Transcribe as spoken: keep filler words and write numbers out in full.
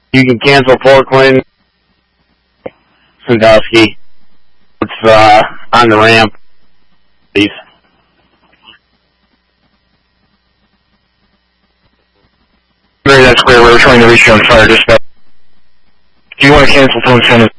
You can cancel Portland. Sandusky. It's uh, on the ramp. Please. Mary, that's clear. We're trying to reach you on fire dispatch. Do you want to cancel phone ten?